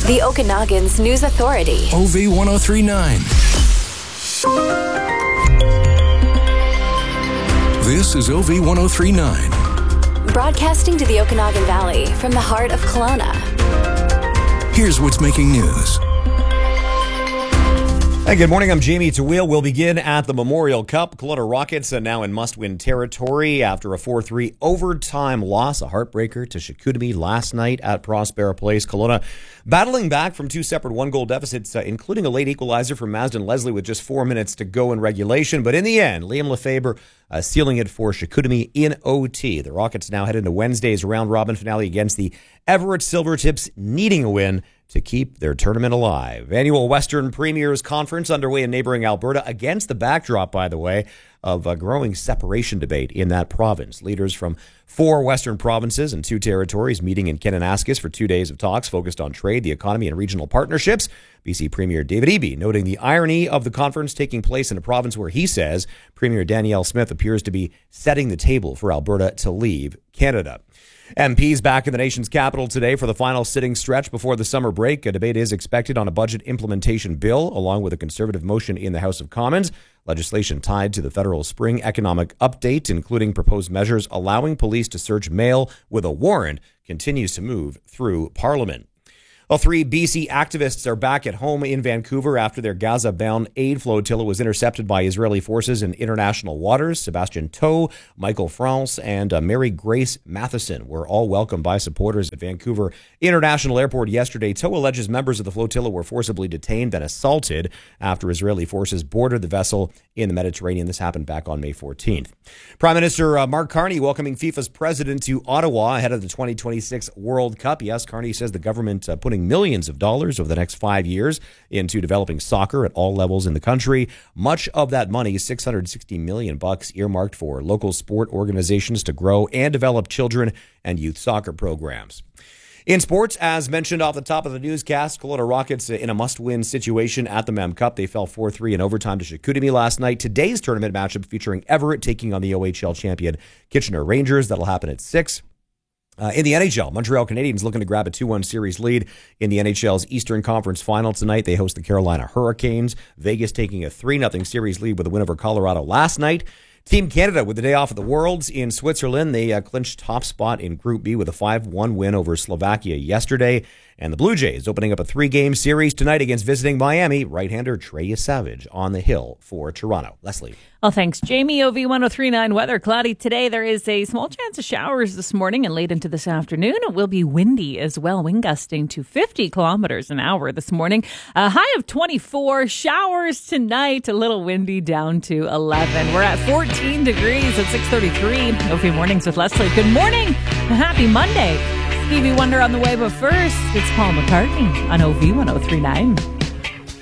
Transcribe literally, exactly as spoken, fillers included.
The Okanagan's News Authority. O V ten thirty-nine. This is O V ten thirty-nine. Broadcasting to the Okanagan Valley from the heart of Kelowna. Here's what's making news. Hey, good morning. I'm Jamie Tawil. We'll begin at the Memorial Cup. Kelowna Rockets are now in must-win territory after a four three overtime loss, a heartbreaker to Chicoutimi last night at Prospera Place. Kelowna battling back from two separate one-goal deficits, uh, including a late equalizer from Mazden Leslie with just four minutes to go in regulation. But in the end, Liam Lefebvre uh, sealing it for Chicoutimi in O T. The Rockets now head into Wednesday's round-robin finale against the Everett Silvertips, needing a win to keep their tournament alive. Annual Western Premiers Conference underway in neighboring Alberta against the backdrop, by the way, of a growing separation debate in that province. Leaders from four Western provinces and two territories meeting in Kananaskis for two days of talks focused on trade, the economy, and regional partnerships. B C Premier David Eby noting the irony of the conference taking place in a province where he says Premier Danielle Smith appears to be setting the table for Alberta to leave Canada. M Ps back in the nation's capital today for the final sitting stretch before the summer break. A debate is expected on a budget implementation bill, along with a Conservative motion in the House of Commons. Legislation tied to the federal spring economic update, including proposed measures allowing police to search mail with a warrant, continues to move through Parliament. Well, three B C activists are back at home in Vancouver after their Gaza-bound aid flotilla was intercepted by Israeli forces in international waters. Sebastian Toe, Michael France, and uh, Mary Grace Matheson were all welcomed by supporters at Vancouver International Airport yesterday. Toe alleges members of the flotilla were forcibly detained and assaulted after Israeli forces boarded the vessel in the Mediterranean. This happened back on May fourteenth. Prime Minister uh, Mark Carney welcoming FIFA's president to Ottawa ahead of the twenty twenty-six World Cup. Yes, Carney says the government uh, putting millions of dollars over the next five years into developing soccer at all levels in the country. Much of that money, six hundred sixty million bucks, earmarked for local sport organizations to grow and develop children and youth soccer programs. In sports, as mentioned off the top of the newscast, Kelowna Rockets in a must-win situation at the Mem Cup. They fell four three in overtime to Chicoutimi last night. Today's tournament matchup featuring Everett taking on the O H L champion Kitchener Rangers. That'll happen at six. Uh, in the N H L, Montreal Canadiens looking to grab a two one series lead in the N H L's Eastern Conference Final tonight. They host the Carolina Hurricanes. Vegas taking a three nothing series lead with a win over Colorado last night. Team Canada with the day off of the Worlds in Switzerland. They uh, clinched top spot in Group B with a five one win over Slovakia yesterday. And the Blue Jays opening up a three-game series tonight against visiting Miami. Right-hander Trey Savage on the hill for Toronto. Leslie. Well, thanks, Jamie. O V ten thirty-nine weather. Cloudy today. There is a small chance of showers this morning and late into this afternoon. It will be windy as well, wind gusting to fifty kilometers an hour this morning. A high of twenty-four. Showers tonight. A little windy down to eleven. We're at fourteen degrees at six thirty-three. O V Mornings with Leslie. Good morning. Happy Monday. Stevie Wonder on the way, but first, it's Paul McCartney on O V ten thirty-nine.